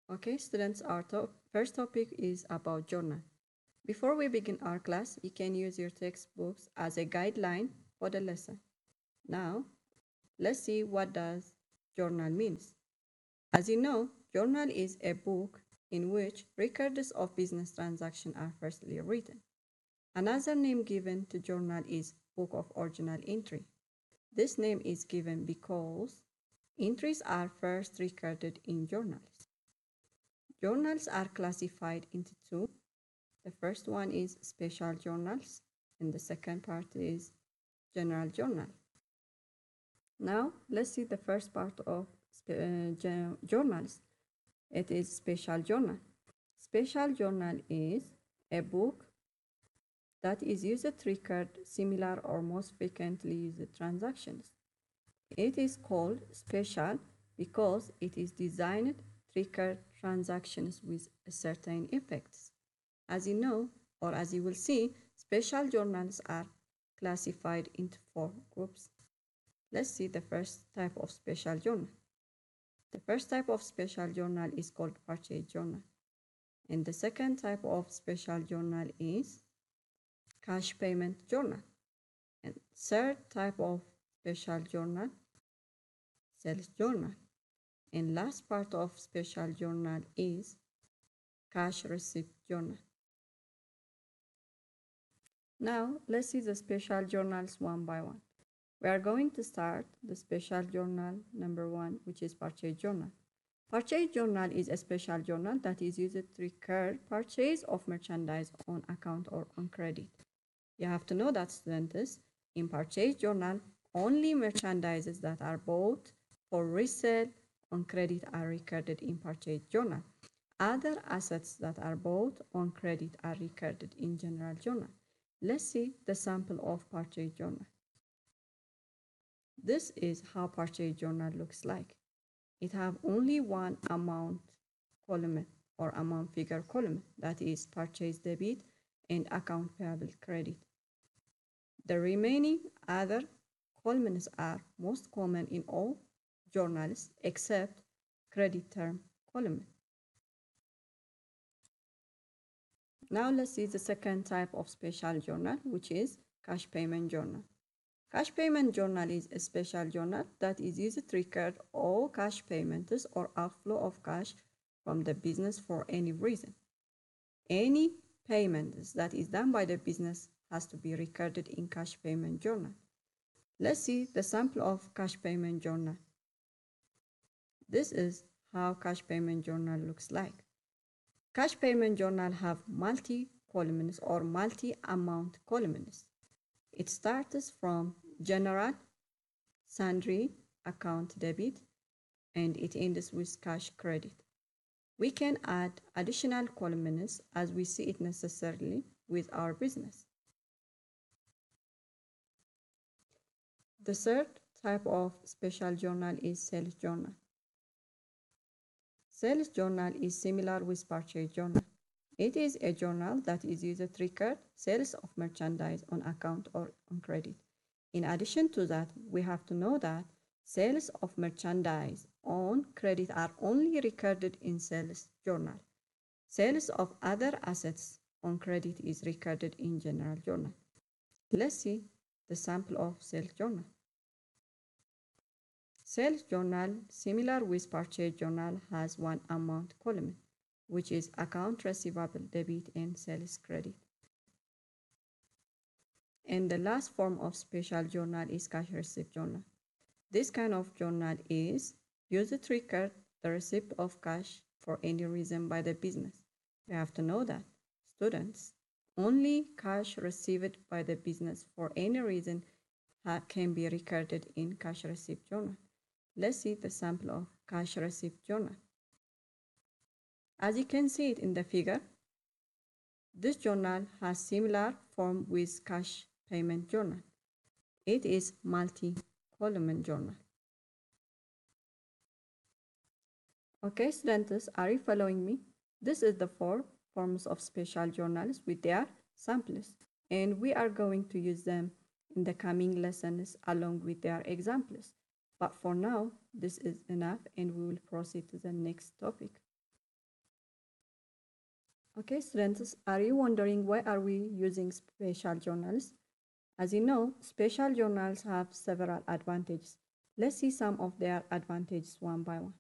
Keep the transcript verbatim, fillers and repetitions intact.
Okay, students, our to first topic is about journal. Before we begin our class, you can use your textbooks as a guideline for the lesson. Now, let's see what does journal means. As you know, journal is a book in which records of business transactions are firstly written. Another name given to journal is Book of Original Entry. This name is given because entries are first recorded in journals. Journals are classified into two. The first one is special journals, and the second part is general journal. Now, let's see the first part of uh, journals. It is special journal. Special journal is a book that is used to record similar or most frequently used transactions. It is called special because it is designed to record transactions with certain effects. As you know, or as you will see, special journals are classified into four groups. Let's see the first type of special journal. The first type of special journal is called purchase journal. And the second type of special journal is cash payment journal. And third type of special journal, sales journal. And last part of special journal is cash receipt journal. Now, let's see the special journals one by one. We are going to start the special journal number one, which is purchase journal. Purchase journal is a special journal that is used to record purchase of merchandise on account or on credit. You have to know that, students, in purchase journal, only merchandises that are bought for resale on credit are recorded in purchase journal. Other assets that are bought on credit are recorded in general journal. Let's see the sample of purchase journal. This is how purchase journal looks like. It have only one amount column or amount figure column, that is purchase debit and account payable credit. The remaining other columns are most common in all journals except credit term column. Now let's see the second type of special journal, which is cash payment journal. Cash payment journal is a special journal that is used to record all cash payments or outflow of cash from the business for any reason. Any payment that is done by the business has to be recorded in cash payment journal. Let's see the sample of cash payment journal. This is how cash payment journal looks like. Cash payment journal have multi-columns or multi-amount columns. It starts from general, sundry, account debit, and it ends with cash credit. We can add additional columns as we see it necessarily with our business. The third type of special journal is sales journal. Sales journal is similar with purchase journal. It is a journal that is used to record sales of merchandise on account or on credit. In addition to that, we have to know that sales of merchandise on credit are only recorded in sales journal. Sales of other assets on credit is recorded in general journal. Let's see the sample of sales journal. Sales journal, similar with purchase journal, has one amount column, which is account receivable debit and sales credit. And the last form of special journal is cash receipt journal. This kind of journal is used to record the receipt of cash for any reason by the business. You have to know that, students, only cash received by the business for any reason can be recorded in cash receipt journal. Let's see the sample of cash receipt journal. As you can see it in the figure, this journal has similar form with cash payment journal. It is multi-column journal. Okay, students, are you following me? This is the four forms of special journals with their samples, and we are going to use them in the coming lessons along with their examples. But for now, this is enough and we will proceed to the next topic. Okay, students, are you wondering why are we using special journals? As you know, special journals have several advantages. Let's see some of their advantages one by one.